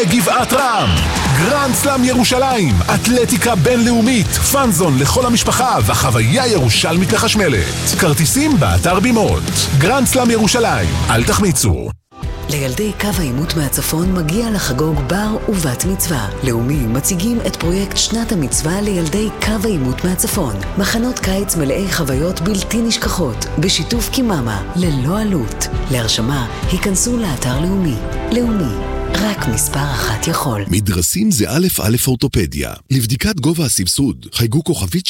לגבעת רם. גרנד סלאם ירושלים, אתלטיקה בינלאומית, פאנזון לכל המשפחה והחוויה ירושלמית לחשמלת. כרטיסים באתר בימות. גרנד סלאם ירושלים, אל תחמיצו. לילדי קו העימות מהצפון מגיע לחגוג בר ובת מצווה. לאומי מציגים את פרויקט שנת המצווה לילדי קו העימות מהצפון. מחנות קיץ מלאי חוויות בלתי נשכחות, בשיתוף קיממה, ללא עלות. להרשמה, היכנסו לאתר לאומי. לאומי, רק מספר אחת יכול. מדרסים זה א' א' אורתופדיה. לבדיקת גובה הסבסוד, חייגו כוכבית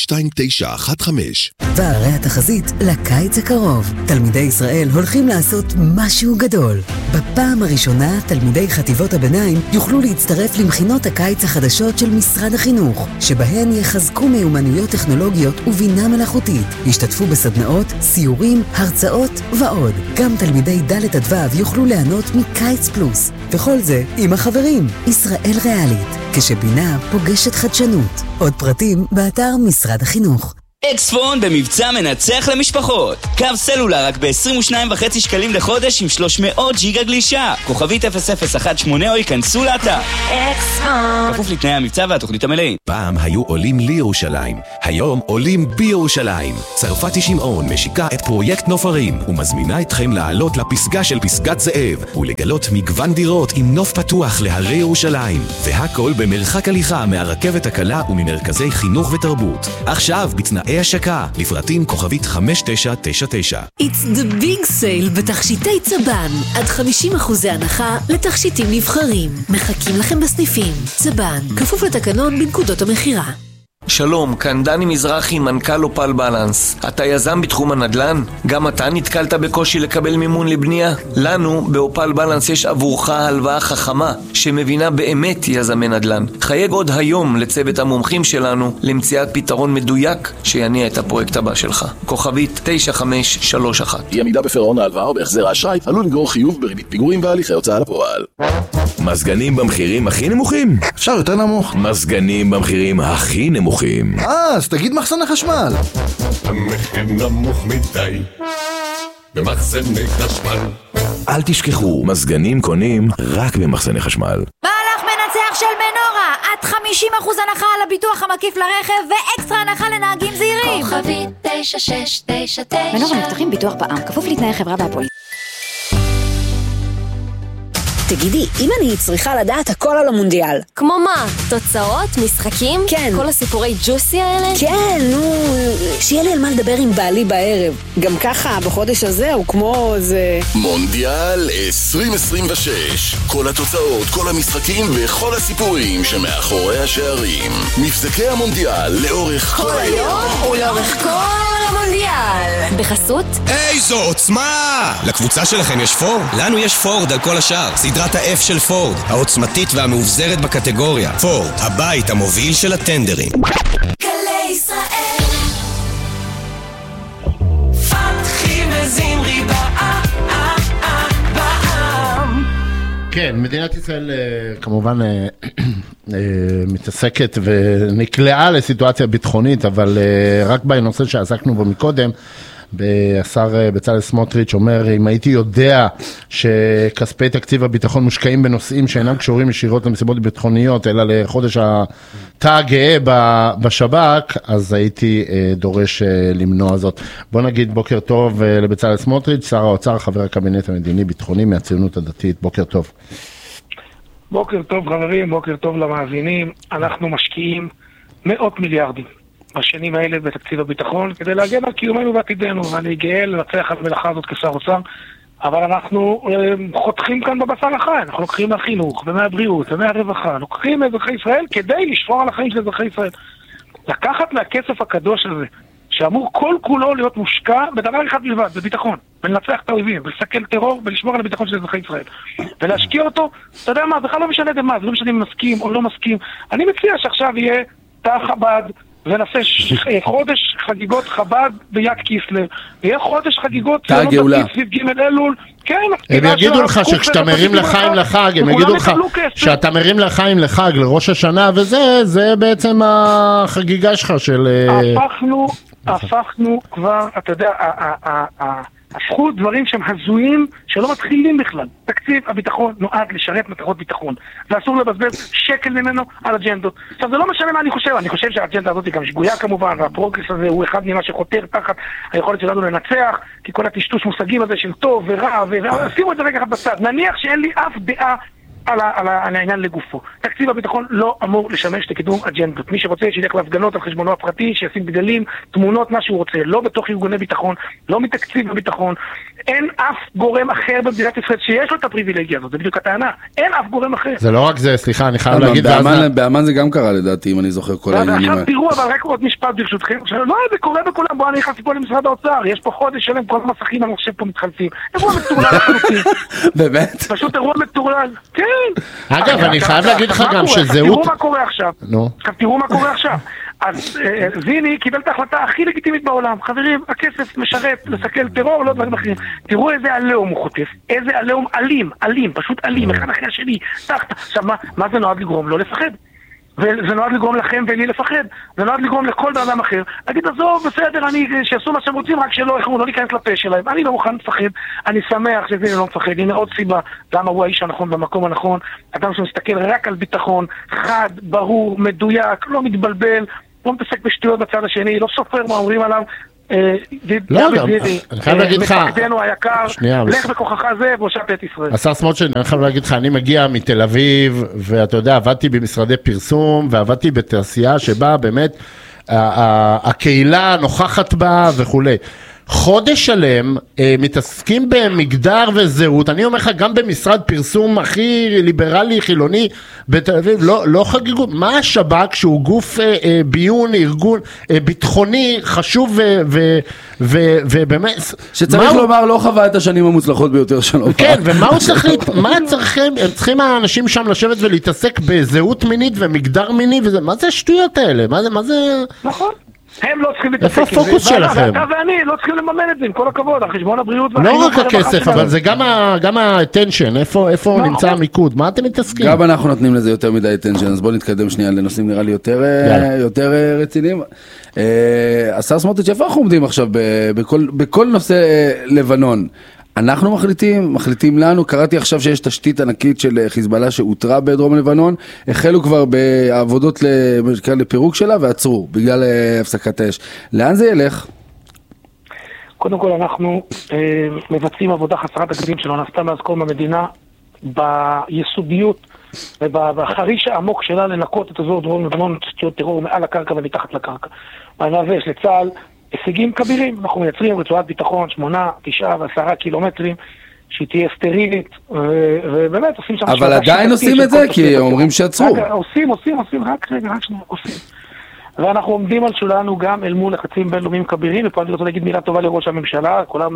2915. והרי התחזית לקיץ הקרוב. תלמידי ישראל הולכים לעשות משהו גדול. בפעם הראשונה, תלמידי חטיבות הביניים יוכלו להצטרף למכינות הקיץ החדשות של משרד החינוך, שבהן יחזקו מיומנויות טכנולוגיות ובינה מלאכותית. ישתתפו בסדנאות, סיורים, הרצאות ועוד. גם תלמידי ד' עד ו' יוכלו ליהנות מקיץ פלוס. וכל זה עם החברים. ישראל ריאלית, כשבינה פוגשת חדשנות. עוד פרטים באתר משרד החינוך. אקספון במבצע מנצח למשפחות. קו סלולר רק ב-22.5 שקלים לחודש עם 300 ג'יגה גלישה. כוכבית 0018 או ייכנסו לאתר. אקספון. כפוף לתנאי המבצע והתוכנית המלאים. פעם היו עולים לירושלים, היום עולים בירושלים. צרפתי שמעון משיקה את פרויקט נופרים ומזמינה אתכם לעלות לפסגה של פסגת זאב ולגלות מגוון דירות עם נוף פתוח להרי ירושלים, והכל במרחק הליכה מהרכבת הקלה וממרכזי חינוך ותרבות. עכשיו בתנאי השקה, לפרטים כוכבית 5999. It's the big sale בתכשיטי צבן. עד 50% הנחה לתכשיטים נבחרים. מחכים לכם בסניפים. צבן, כפוף לתקנון בנקודות המחירה. שלום, כאן דני מזרחי, מנכ"ל אופל בלנס. אתה יזם בתחום הנדל"ן? גם אתה נתקלת בקושי לקבל מימון לבנייה? לנו באופל בלנס יש עבורך הלוואה חכמה שמבינה באמת יזמי נדל"ן. חייג עוד היום לצוות המומחים שלנו למציאת פתרון מדויק שיניע את הפרויקט הבא שלך. כוכבית 9531. אי עמידה בפירעון ההלוואה או בהחזר האשראי עלול לגרור חיוב בריבית פיגורים והליכי הוצאה לפועל. מזגנים במחירים הכי נמוכים? אפשר יותר נמוך. מזגנים במחירים הכי נמוכים. אז תגיד מחסני חשמל. המחיר נמוך מדי במחסני חשמל. אל תשכחו, מזגנים קונים רק במחסני חשמל. מהלך מנצח של מנורה, עד 50% הנחה על הביטוח המקיף לרכב ואקסטרה הנחה לנהגים זהירים. כוכבית 9699. מנורה מבטחים ביטוח בע"מ, כפוף לתנאי חברה והפוליסה. תגידי, אם אני צריכה לדעת הכל על המונדיאל. כמו מה? תוצאות? משחקים? כן. כל הסיפורי ג'וסי האלה? כן, נו, שיהיה לי על מה לדבר עם בעלי בערב. גם ככה, בחודש הזה הוא כמו זה... מונדיאל 2026. כל התוצאות, כל המשחקים וכל הסיפורים שמאחורי השערים. מבזקי המונדיאל לאורך כל היום ולאורך כל המונדיאל. בחסות? איזו עוצמה! לקבוצה שלכם יש פורד? לנו יש פורד על כל השאר. סדרת ה-F של פורד, העוצמתית והמאובזרת בקטגוריה. פורד, הבית המוביל של הטנדרים. גלי ישראל פתחי וזמרי בעם. כן, מדינת ישראל כמובן מתעסקת ונקלעה לסיטואציה ביטחונית, אבל רק בנושא שעסקנו בו מקודם, השר בצלאל סמוטריץ' אומר, אם הייתי יודע שכספי תקציב הביטחון מושקעים בנושאים שאינם קשורים ישירות למסיבות ביטחוניות, אלא לחודש התא הגאה בשב"כ, אז הייתי דורש למנוע זאת. בוא נגיד בוקר טוב לבצלאל סמוטריץ', שר האוצר, חבר הקבינט המדיני-ביטחוני מהציונות הדתית. בוקר טוב. בוקר טוב חברים, בוקר טוב למאזינים. אנחנו משקיעים מאות מיליארדים בשנים האלה בתקציב הביטחון, כדי להגן על קיומנו ועתידנו, ואני גאה לנצח על המלאכה הזאת כשר אוצר, אבל אנחנו חותכים כאן בבשר החי, אנחנו לוקחים מהחינוך ומהבריאות ומהרווחה, לוקחים מאזרחי ישראל כדי לשמור על החיים של אזרחי ישראל. לקחת מהכסף הקדוש הזה, שאמור כל כולו להיות מושקע בדבר אחד בלבד, בביטחון, בלנצח את האויבים, בלסכל טרור, ולשמור על הביטחון של אזרחי ישראל. ולהשקיע אותו, אתה יודע מה, בכלל לא משנה מה, זה לא משנה אם מסכים או לא מסכים. אני מציע שעכשיו יהיה תא חב"ד, ונעשה חודש חגיגות חב"ד ביד כיסלר, ויהיה חודש חגיגות סביב ג' אלול. כן, הם יגידו לך שכשאתה מרים לחיים לחג, הם יגידו לך שאתה מרים לחיים לחג לראש השנה, וזה, זה בעצם החגיגה שלך של... הפכנו כבר, אתה יודע, הפכו דברים שהם הזויים שלא מתחילים בכלל. תקציב הביטחון נועד לשרת מטרות ביטחון, ואסור לבזבז שקל ממנו על אג'נדות. עכשיו זה לא משנה מה אני חושב שהאג'נדה הזאת היא גם שגויה כמובן, והפרוגרס הזה הוא אחד ממה שחותר תחת היכולת שלנו לנצח, כי כל הטשטוש מושגים הזה של טוב ורע, ושימו את זה רגע אחד בצד. נניח שאין לי אף דעה על העניין לגופו. תקציב הביטחון לא אמור לשמש לקידום אג'נדות. מי שרוצה שילך להפגנות על חשבונו הפרטי, שישים דגלים, תמונות, מה שהוא רוצה. לא בתוך ארגוני ביטחון, לא מתקציב הביטחון. אין אף גורם אחר במדינת ישראל שיש לו את הפריבילגיה הזאת. זה בדיוק הטענה. אין אף גורם אחר. זה לא רק זה, סליחה, אני חייב להגיד... באמן זה גם קרה לדעתי, אם אני זוכר כל העניינים. עכשיו תראו, אבל רק עוד משפט ברשותכם. לא, זה קורה בכולם. בואו אני נכנסתי פה למשרד האוצר. יש פה חודש שלם, כל המסכים אני חושב פה מתחלפים. אירוע מטורלל לחלוטין. באמת? פשוט אירוע מטורלל. כן. אגב, אני חייב להגיד לך גם שזהות... תראו מה קורה עכשיו. תראו מה קורה עכשיו. אז זיני קיבל את ההחלטה הכי לגיטימית בעולם. חברים, הכסף משרת לסכל טרור, לא דברים אחרים. תראו איזה עליהום הוא חוטף. איזה עליהום אלים, פשוט אלים, אחד אחרי השני. עכשיו, מה זה נועד לגרום? לא לפחד. וזה נועד לגרום לכם ולי לפחד. זה נועד לגרום לכל אדם אחר. להגיד, עזוב, בסדר, שיעשו מה שהם רוצים, רק שלא להיכנס לפה שלהם. אני לא מוכן לפחד. אני שמח שזה לא מפחד. הנה עוד סיבה למה הוא האיש הנכון במקום הנכון. אדם שמסתכל רק על ביטחון, חד, ברור, מדויק, לא מתבלבל, לא מתעסק בשטויות בצד השני, לא סופר מה אומרים עליו. לא, גם, אני חייב להגיד לך, מפקדנו היקר, לך בכוחך זה והושעת את ישראל. השר סמוטריץ', אני חייב להגיד לך, אני מגיע מתל אביב, ואתה יודע, עבדתי במשרדי פרסום, ועבדתי בתעשייה שבה באמת הקהילה נוכחת בה וכולי. חודש שלם מתעסקים במגדר וזהות, אני אומר לך גם במשרד פרסום הכי ליברלי חילוני בתל אביב, לא חגיגו, מה השב"כ שהוא גוף ביון, ארגון ביטחוני חשוב ובאמת שצריך לומר לא חווה את השנים המוצלחות ביותר שלו. כן, ומה הוא צריך, מה צריכים האנשים שם לשבת ולהתעסק בזהות מינית ומגדר מיני, מה זה השטויות האלה? מה זה... נכון. הם לא צריכים להתעסק עם זה. איפה הפוקוס שלכם? ואתה ואני לא צריכים לממן את זה, עם כל הכבוד, על חשבון הבריאות לא רק הכסף, אבל זה גם ה-attention, איפה נמצא המיקוד, מה אתם מתעסקים? גם אנחנו נותנים לזה יותר מדי attention, אז בואו נתקדם שנייה לנושאים נראה לי יותר רציניים. השר סמוטריץ', איפה אנחנו עומדים עכשיו בכל נושא לבנון? אנחנו מחליטים לנו, קראתי עכשיו שיש תשתית ענקית של חיזבאללה שהותרה בדרום לבנון, החלו כבר בעבודות לפירוק שלה ועצרו בגלל הפסקת האש. לאן זה ילך? קודם כל אנחנו מבצעים עבודה חסרת תקדים שלא נעשתה מאז קום המדינה, ביסודיות ובחריש העמוק שלה לנקות את אזור דרום לבנון, תשתיות טרור מעל הקרקע ומתחת לקרקע. בעניין יש לצה"ל הישגים כבירים, אנחנו מייצרים רצועת ביטחון 8, 9 ו10 קילומטרים שהיא תהיה סטרילית ובאמת עושים שם... אבל עדיין עושים את זה כי אומרים שעצרו. עושים, רק שנייה, עושים. ואנחנו עומדים על שלנו גם אל מול לחצים בינלאומיים כבירים, ופה אני רוצה להגיד מילה טובה לראש הממשלה, כולם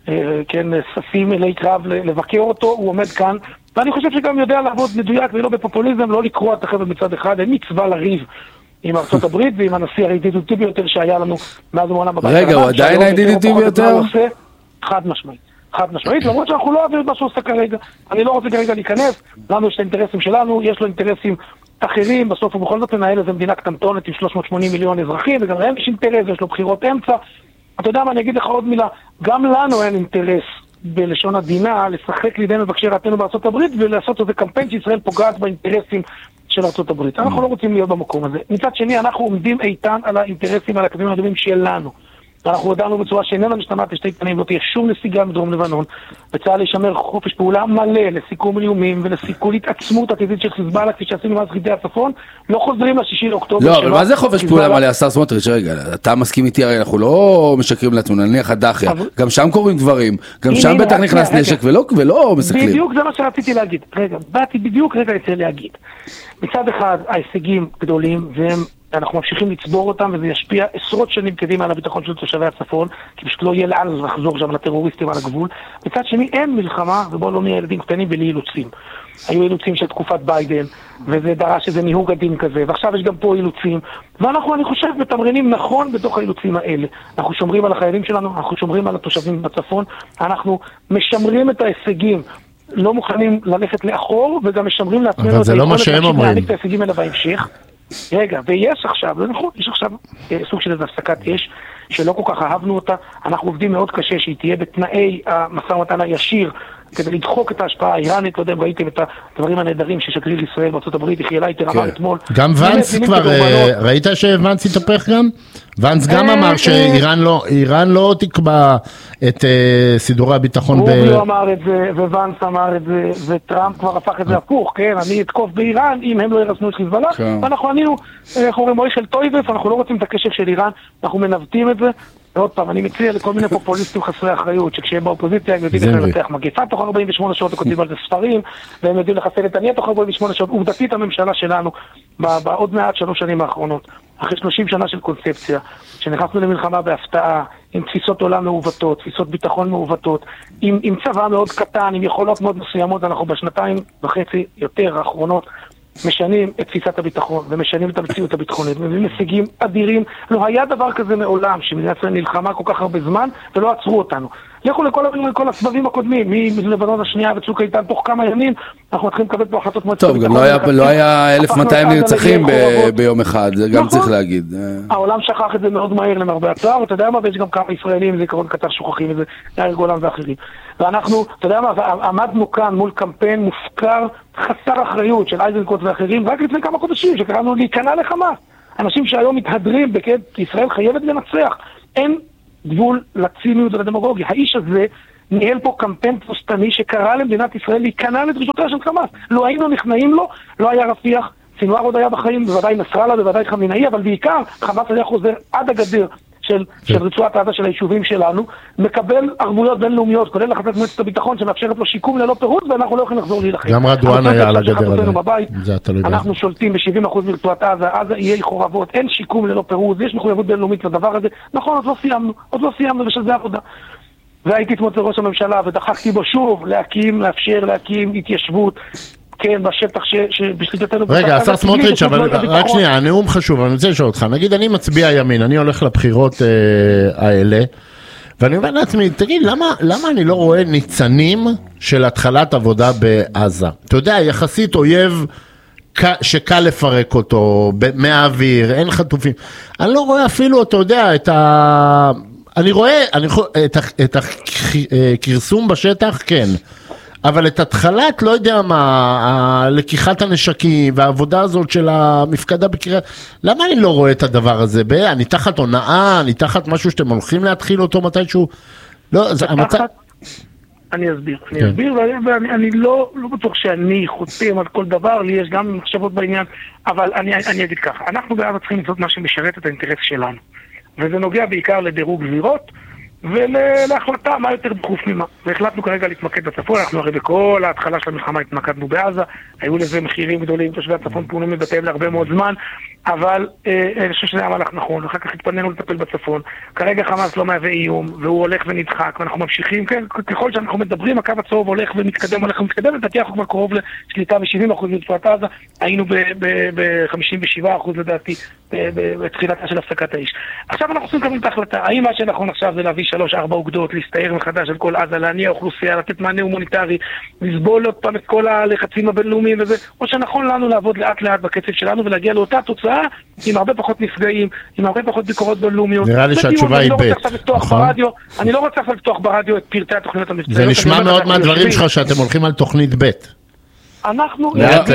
כן ששים אלי קרב לבקר אותו, הוא עומד כאן, ואני חושב שגם יודע לעבוד מדויק ולא בפופוליזם, לא לקרוא את החבל מצד אחד, אין מצווה לריב עם ארצות הברית ועם הנשיא הידידותי ביותר שהיה לנו מאז ומעולם בבית. רגע, הוא עדיין הידידותי ביותר? חד משמעית, למרות שאנחנו לא אוהבים את מה שהוא עושה כרגע. אני לא רוצה כרגע להיכנס, לנו יש את האינטרסים שלנו, יש לו אינטרסים אחרים, בסוף הוא בכל זאת מנהל איזה מדינה קטנטונת עם 380 מיליון אזרחים, וגם להם יש אינטרס, יש לו בחירות אמצע. אתה יודע מה, אני אגיד לך עוד מילה, גם לנו אין אינטרס בלשון עדינה לשחק לידי מבקשי רעתנו בארצות הברית ולעשות איזה קמפיין שישראל פוגעת באינטרסים של ארצות הברית. אנחנו לא רוצים להיות במקום הזה. מצד שני, אנחנו עומדים איתן על האינטרסים, על הקווים האדומים שלנו. אנחנו הודענו בצורה שאיננה משתמעת לשתי פנים, לא תהיה שום נסיגה מדרום לבנון. וצה"ל ישמר חופש פעולה מלא לסיכום איומים ולסיכול התעצמות עתידית של חיזבאללה, כפי שעשינו מאז חידי הצפון, לא חוזרים ל6 לאוקטובר. לא, אבל מה זה חופש פעולה מלא, השר סמוטריץ'? רגע, אתה מסכים איתי, הרי אנחנו לא משקרים לעצמנו, נניח הדחיה, גם שם קורים דברים, גם שם בטח נכנס נשק ולא מסכלים. בדיוק זה מה שרציתי להגיד. רגע, באתי בדיוק רוצה להגיד. מצד אחד, ההישגים גדולים, ואנחנו ממשיכים לצבור אותם, וזה ישפיע עשרות שנים קדימה על הביטחון של תושבי הצפון, כי פשוט לא יהיה לאן לחזור שם לטרוריסטים על הגבול. מצד שני, אין מלחמה, ובואו לא נהיה ילדים קטנים בלי אילוצים. היו אילוצים של תקופת ביידן, וזה דרש איזה ניהוג עדין כזה, ועכשיו יש גם פה אילוצים, ואנחנו, אני חושב, מתמרנים נכון בתוך האילוצים האלה. אנחנו שומרים על החיילים שלנו, אנחנו שומרים על התושבים בצפון, אנחנו משמרים את ההישגים, לא מוכנים ללכת לאחור, וגם משמרים לעצמנו... אבל זה לא מה שהם אומרים. את ההישגים האלה בהמשך. רגע, ויש עכשיו, זה נכון, יש עכשיו סוג של הפסקת אש, שלא כל כך אהבנו אותה. אנחנו עובדים מאוד קשה שהיא תהיה בתנאי המשא ומתן הישיר, כדי לדחוק את ההשפעה האיראנית. לא יודע אם ראיתם את הדברים הנהדרים ששגריר ישראל בארצות הברית, יחיאל אייטר אמר אתמול. גם ואנס כבר, ראית שוואנס התהפך גם? ואנס גם אמר שאיראן לא תקבע את סידורי הביטחון. רוביו אמר את זה, וואנס אמר את זה, וטראמפ כבר הפך את זה הפוך, כן? אני אתקוף באיראן אם הם לא ירסנו את חיזבאללה, ואנחנו ענינו, מויכל טויבס, אנחנו לא רוצים את הקשר של איראן, אנחנו מנווטים את זה. ועוד פעם, אני מציע לכל מיני פופוליסטים חסרי אחריות, שכשהם באופוזיציה הם יודעים איך לנתח מגפה תוך 48 שעות, וכותבים על זה ספרים, והם יודעים לחסל את עניין תוך 48 שעות. עובדתית הממשלה שלנו, בעוד מעט 3 שנים האחרונות, אחרי 30 שנה של קונספציה, שנכנסנו למלחמה בהפתעה, עם תפיסות עולם מעוותות, תפיסות ביטחון מעוותות, עם צבא מאוד קטן, עם יכולות מאוד מסוימות, אנחנו בשנתיים וחצי יותר האחרונות, משנים את תפיסת הביטחון ומשנים את המציאות הביטחונית, ומביאים הישגים אדירים. לא היה דבר כזה מעולם שמדינת ישראל נלחמה כל כך הרבה זמן ולא עצרו אותנו. לכו לכל הסבבים הקודמים, מלבנון השנייה וצוק איתן, תוך כמה ימים אנחנו מתחילים לקבל פה החלטות מועצת הביטחון. טוב, גם לא היה 1200 נרצחים ביום אחד, זה גם צריך להגיד. העולם שכח את זה מאוד מהר למרבה הצער, ואתה יודע מה, ויש גם כמה ישראלים, זה עיקרון קטר שוכחים את זה, יאיר גולן ואחרים. ואנחנו, אתה יודע מה, עמדנו כאן מול קמפיין מופקר, חסר אחריות של אייזנקוט ואחרים, רק לפני כמה חודשים, שקראנו להיכנע לחמאס. אנשים שהיום מתהדרים בכד, ישראל חייבת לנצח. אין גבול לציניות ולדמגוגיה. האיש הזה ניהל פה קמפיין תבוסתני שקרא למדינת ישראל להיכנע לדרישותיה של חמאס. לא היינו נכנעים לו, לא היה רפיח, סינואר עוד היה בחיים, בוודאי נסראללה, בוודאי חמינאי, אבל בעיקר חמאס היה חוזר עד הגדר של רצועת עזה של היישובים שלנו, מקבל ערבויות בינלאומיות, כולל החלטת מועצת הביטחון שמאפשרת לו שיקום ללא פירוט, ואנחנו לא יכולים לחזור להילחם. גם רדואן היה על הגדר עליהם. אנחנו שולטים ב-70% מרצועת עזה, עזה יהיה חורבות, אין שיקום ללא פירוט, יש מחויבות בינלאומית לדבר הזה. נכון, עוד לא סיימנו ושזה עבודה. והייתי אתמול אצל ראש הממשלה ודחקתי בו שוב לאפשר להקים התיישבות, כן, בשטח שבשליטתנו... רגע, השר סמוטריץ', אבל רק שנייה, הנאום חשוב, אני רוצה לשאול אותך, נגיד אני מצביע ימין, אני הולך לבחירות האלה, ואני אומר לעצמי, תגיד, למה אני לא רואה ניצנים של התחלת עבודה בעזה? אתה יודע, יחסית אויב שקל לפרק אותו, מהאוויר, אין חטופים. אני לא רואה אפילו, אתה יודע, אני רואה את הכרסום בשטח, כן. אבל את התחלת, לא יודע מה, לקיחת הנשקים והעבודה הזאת של המפקדה בקריית, למה אני לא רואה את הדבר הזה? אני תחת הונאה, אני תחת משהו שאתם הולכים להתחיל אותו מתישהו? לא, זה המצב... אני אסביר, ואני לא בטוח שאני חותם על כל דבר, לי יש גם מחשבות בעניין, אבל אני אגיד ככה, אנחנו בעצם צריכים לעשות מה שמשרת את האינטרס שלנו, וזה נוגע בעיקר לדירוג גזירות, ולהחלטה מה יותר דחוף ממה. והחלטנו כרגע להתמקד בצפון, אנחנו הרי בכל ההתחלה של המלחמה התמקדנו בעזה, היו לזה מחירים גדולים, תושבי הצפון פונו מבתיהם להרבה מאוד זמן, אבל אני חושב שזה היה מהלך נכון, ואחר כך התפנינו לטפל בצפון. כרגע חמאס לא מהווה איום, והוא הולך ונדחק, ואנחנו ממשיכים, כן, ככל שאנחנו מדברים, הקו הצהוב הולך ומתקדם, לדעתי אנחנו כבר קרוב לשליטה ב-70% מרצועת עזה, היינו ב-57% לדעתי, בתחילתה של הפסקת האש. עכשיו אנחנו צריכים לקבל את ההחלטה, האם מה שנכון עכשיו זה להביא 3-4 אוגדות, להסתער מחדש על כל עזה, להניע אוכלוסייה, לתת מענה הומניטרי, לסבול עוד פעם את כל הלחצים הבינלאומיים וזה, או שנכון לנו לעבוד לאט לאט בקצב שלנו ולהגיע לאותה תוצאה עם הרבה פחות נפגעים, עם הרבה פחות ביקורות בינלאומיות. נראה לי שהתשובה היא ב', נכון? אני לא רוצה לפתוח ברדיו את פרטי התוכניות המבצעיות. זה נשמע מאוד מהדברים שלך שאתם הולכים על תוכנית ב'. אנחנו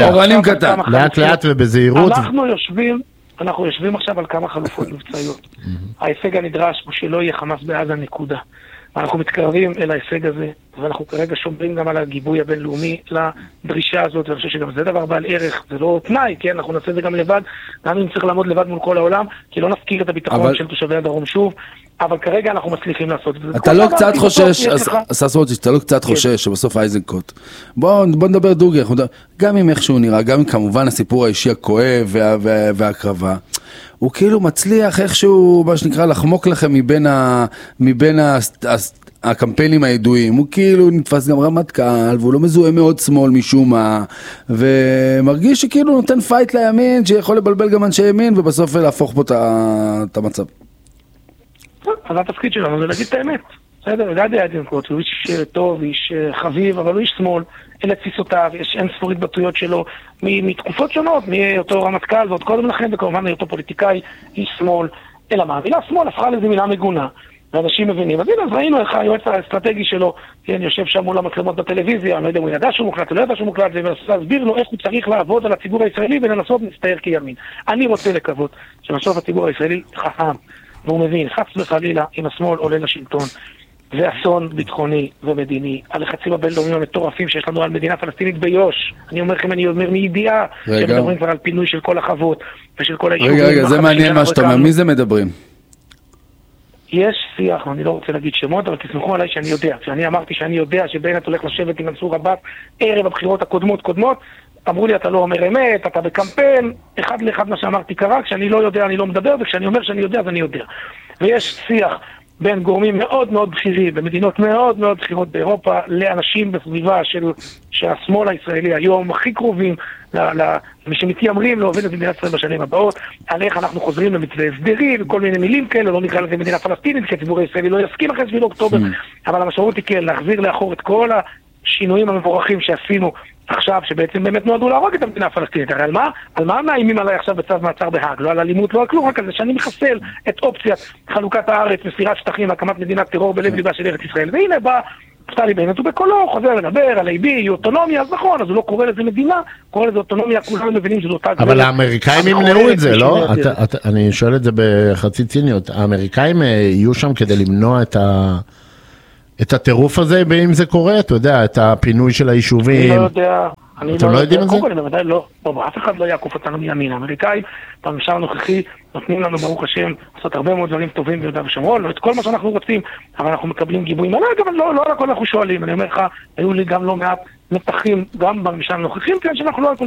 לאט לאט ובזהירות. אנחנו יושבים עכשיו על כמה חלופות מבצעיות. ההישג הנדרש הוא שלא יהיה חמאס בעזה נקודה. אנחנו מתקרבים אל ההישג הזה, ואנחנו כרגע שומרים גם על הגיבוי הבינלאומי לדרישה הזאת, ואני חושב שגם זה דבר בעל ערך, זה לא תנאי, כן, אנחנו נעשה את זה גם לבד, גם אם צריך לעמוד לבד מול כל העולם, כי לא נפקיר את הביטחון של תושבי הדרום שוב, אבל כרגע אנחנו מצליחים לעשות את זה. אתה לא קצת חושש, סמוטריץ', אתה לא קצת חושש שבסוף אייזנקוט, בוא נדבר דוגרי, גם עם איך שהוא נראה, גם עם כמובן הסיפור האישי הכואב והקרבה, הוא כאילו מצליח איכשהו, מה שנקרא, לחמוק לכם מבין הקמפיינים הידועים, הוא כאילו נתפס גם רמטכ"ל, והוא לא מזוהה מאוד שמאל משום מה, ומרגיש שכאילו נותן פייט לימין, שיכול לבלבל גם אנשי ימין, ובסוף להפוך פה את המצב. אז התפקיד שלנו זה להגיד את האמת. בסדר, גדי אייזנקוט, הוא איש טוב, איש חביב, אבל הוא איש שמאל, אלה תפיסותיו, יש אין ספור התבטאויות שלו מתקופות שונות, מאותו רמטכ"ל ועוד קודם לכן, וכמובן מאותו פוליטיקאי, איש שמאל, אלא מה? המילה שמאל הפכה לזה מילה מגונה. ואנשים מבינים. אז הנה, אז ראינו איך היועץ האסטרטגי שלו, כן, יושב שם מול המצלמות בטלוויזיה, אני לא יודע אם הוא ידע שהוא מוקלט, הוא לא ידע שהוא מוקלט, ומנסה להסביר לו איך הוא צריך לעבוד על הציבור הישראלי ולנסות להסתער כימין. אני רוצה לקוות שבסוף הציבור הישראלי חכם, והוא מבין, חץ וחלילה, אם השמאל עולה לשלטון, ואסון ביטחוני ומדיני, הלחצים הבינלאומיים המטורפים שיש לנו על מדינה פלסטינית ביוש. אני אומר לכם, אני אומר מידיעה, שמדברים כבר על פינוי של כל החוות ושל כל היישובים. רגע, זה מעניין מה שאתה אומר, מי זה מדברים? יש שיח, אני לא רוצה להגיד שמות, אבל תסמכו עליי שאני יודע. כשאני אמרתי שאני יודע שבנט הולך לשבת עם מנסור עבאס ערב הבחירות הקודמות, אמרו לי, אתה לא אומר אמת, אתה בקמפיין, אחד לאחד מה שאמרתי קרה, כשאני לא יודע, אני לא מדבר, וכשאני אומר שאני יודע, אז אני יודע. ויש שיח בין גורמים מאוד מאוד בכירים, במדינות מאוד מאוד בכירות באירופה, לאנשים בסביבה של השמאל הישראלי היום, הכי קרובים, מי שמתיימרים להוביל את מדינת ישראל בשנים הבאות, על איך אנחנו חוזרים למתווה הסדרי, וכל מיני מילים כאלה, לא נקרא לזה מדינה פלסטינית, כי הציבור הישראלי לא יסכים אחרי 7 באוקטובר, אבל המשמעות היא כן, להחזיר לאחור את כל השינויים המבורכים שעשינו עכשיו, שבעצם באמת נועדו להרוג את המדינה הפלסטינית. הרי על מה מאיימים עליי עכשיו בצו מעצר בהאג? לא על אלימות, לא על כלום, רק על זה שאני מחסל את אופציית חלוקת הארץ, מסירת שטחים, הקמת מדינת טרור בלב ליבה של ארץ ישראל. והנה בא נפתלי בנט, הוא בקולו חוזר לדבר על AB, אוטונומיה, אז נכון, אז הוא לא קורא לזה מדינה, קורא לזה אוטונומיה, כולנו מבינים שזו אותה גברת. אבל האמריקאים ימנעו את זה, לא? אני שואל את זה בחצי ציניות. האמריקאים יהיו שם כדי למנוע את הטירוף הזה, ואם זה קורה, אתה יודע, את הפינוי של היישובים. אני לא יודע. אתם לא יודעים את זה? אני בוודאי לא. אף אחד לא יעקוף אותנו מימין. האמריקאים, בממשל הנוכחי, נותנים לנו ברוך השם לעשות הרבה מאוד דברים טובים ביהודה ושומרון, לא את כל מה שאנחנו רוצים, אבל אנחנו מקבלים גיבוי מלא, אבל לא על הכל אנחנו שואלים. אני אומר לך, היו לי גם לא מעט מתחים, גם בממשל הנוכחים, כן, שאנחנו לא